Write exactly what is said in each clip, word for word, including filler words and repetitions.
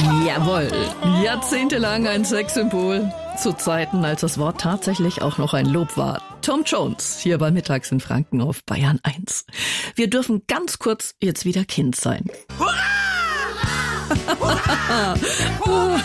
Jawohl, jahrzehntelang ein Sexsymbol. Zu Zeiten, als das Wort tatsächlich auch noch ein Lob war. Tom Jones, hier bei Mittags in Franken auf Bayern eins. Wir dürfen ganz kurz jetzt wieder Kind sein. Hurra! Hurra!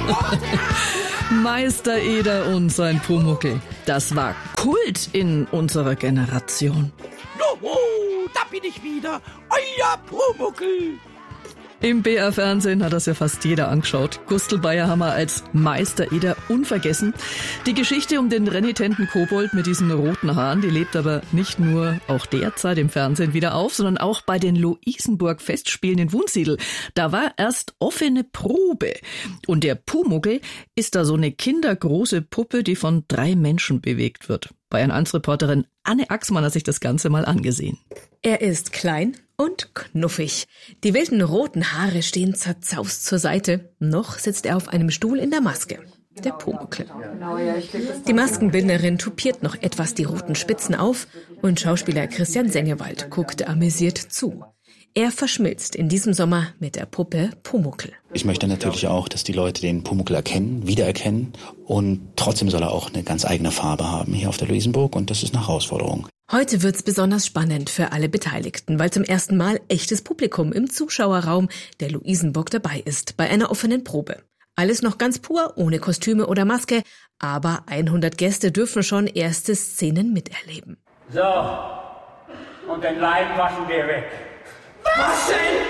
Meister Eder und sein Pumuckl. Das war Kult in unserer Generation. Oh, da bin ich wieder, euer Pumuckl. Im B R-Fernsehen hat das ja fast jeder angeschaut. Gustl Bayerhammer als Meister Eder unvergessen. Die Geschichte um den renitenten Kobold mit diesen roten Haaren, die lebt aber nicht nur auch derzeit im Fernsehen wieder auf, sondern auch bei den Luisenburg-Festspielen in Wunsiedel. Da war erst offene Probe. Und der Pumuckl ist da so eine kindergroße Puppe, die von drei Menschen bewegt wird. Bayern eins Reporterin Anne Axmann hat sich das Ganze mal angesehen. Er ist klein und knuffig. Die wilden roten Haare stehen zerzaust zur Seite. Noch sitzt er auf einem Stuhl in der Maske. Der Pumuckl. Die Maskenbildnerin tupiert noch etwas die roten Spitzen auf und Schauspieler Christian Sengewald guckt amüsiert zu. Er verschmilzt in diesem Sommer mit der Puppe Pumuckl. Ich möchte natürlich auch, dass die Leute den Pumuckl erkennen, wiedererkennen und trotzdem soll er auch eine ganz eigene Farbe haben hier auf der Luisenburg und das ist eine Herausforderung. Heute wird's besonders spannend für alle Beteiligten, weil zum ersten Mal echtes Publikum im Zuschauerraum der Luisenburg dabei ist, bei einer offenen Probe. Alles noch ganz pur, ohne Kostüme oder Maske, aber hundert Gäste dürfen schon erste Szenen miterleben. So, und den Leib waschen wir weg. Waschen?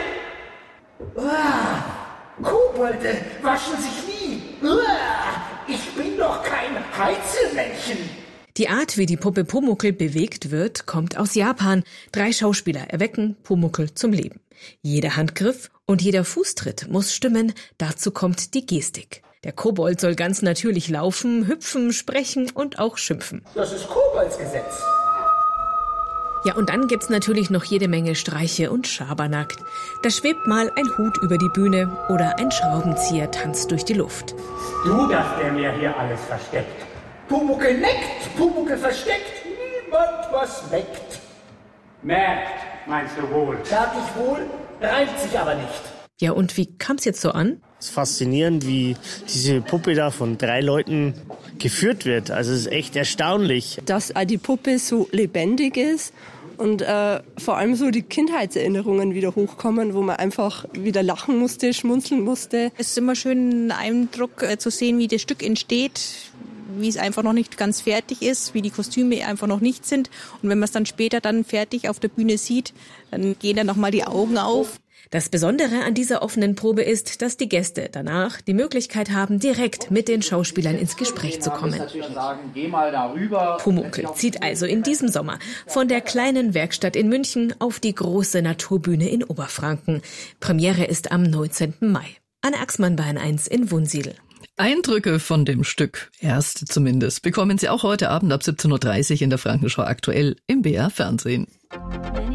Uah, Kobolde waschen sich nie. Uah, ich bin doch kein Heizelmännchen. Die Art, wie die Puppe Pumuckl bewegt wird, kommt aus Japan. Drei Schauspieler erwecken Pumuckl zum Leben. Jeder Handgriff und jeder Fußtritt muss stimmen, dazu kommt die Gestik. Der Kobold soll ganz natürlich laufen, hüpfen, sprechen und auch schimpfen. Das ist Koboldsgesetz. Ja, und dann gibt's natürlich noch jede Menge Streiche und Schabernack. Da schwebt mal ein Hut über die Bühne oder ein Schraubenzieher tanzt durch die Luft. Du, dass der mir hier alles versteckt. Pumuckl neckt, Pumuckl versteckt, niemand was weckt. Merkt, meinst du wohl? Sag ich wohl, reimt sich aber nicht. Ja, und wie kam's jetzt so an? Es ist faszinierend, wie diese Puppe da von drei Leuten geführt wird. Also es ist echt erstaunlich. Dass die Puppe so lebendig ist und äh, vor allem so die Kindheitserinnerungen wieder hochkommen, wo man einfach wieder lachen musste, schmunzeln musste. Es ist immer schön, einen Eindruck äh, zu sehen, wie das Stück entsteht, wie es einfach noch nicht ganz fertig ist, wie die Kostüme einfach noch nicht sind. Und wenn man es dann später dann fertig auf der Bühne sieht, dann gehen dann nochmal die Augen auf. Das Besondere an dieser offenen Probe ist, dass die Gäste danach die Möglichkeit haben, direkt mit den Schauspielern ins Gespräch zu kommen. Pumuckl zieht also in diesem Sommer von der kleinen Werkstatt in München auf die große Naturbühne in Oberfranken. Premiere ist am neunzehnten Mai. Anne Axmann, Bayern eins in Wunsiedel. Eindrücke von dem Stück, erste zumindest, bekommen Sie auch heute Abend ab siebzehn Uhr dreißig in der Frankenschau aktuell im B R Fernsehen.